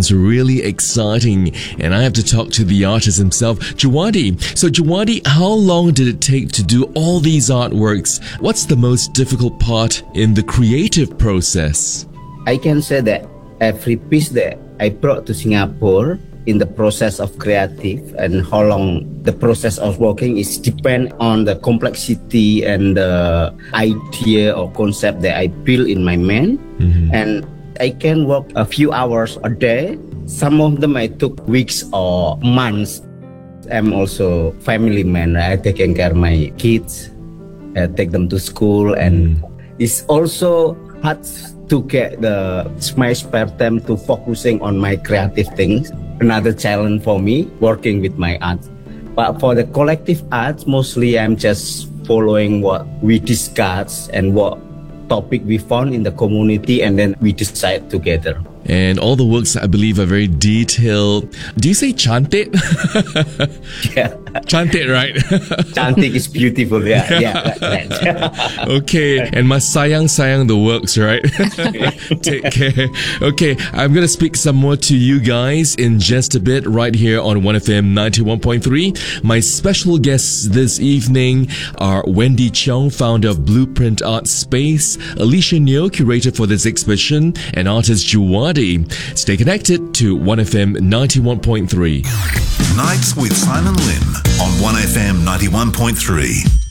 sounds really exciting. And I have to talk to the artist himself, Juwadi. So Juwadi, how long did it take to do all these artworks? What's the most difficult part in the creative process? I can say that every piece that I brought to Singapore in the process of creative and how long the process of working is depend on the complexity and the idea or concept that I build in my mind. And I can work a few hours a day. Some of them I took weeks or months. I'm also family man. I taking care of my kids, I take them to school, and it's also hard to get my spare time to focusing on my creative things. Another challenge for me, working with my art. But for the collective art, mostly I'm just following what we discuss and what topic we found in the community, and then we decide together. And all the works, I believe, are very detailed. Do you say cantik? Yeah. Cantik, right? Cantik is beautiful. Yeah. Okay. And must sayang the works, right? Take care. Okay. I'm going to speak some more to you guys in just a bit right here on 1FM 91.3. My special guests this evening are Wendy Cheong, founder of Blueprint Art Space, Alicia Neo, curator for this exhibition, and artist Juwadi. Stay connected to 1FM 91.3. Nights with Simon Lim on 1FM 91.3.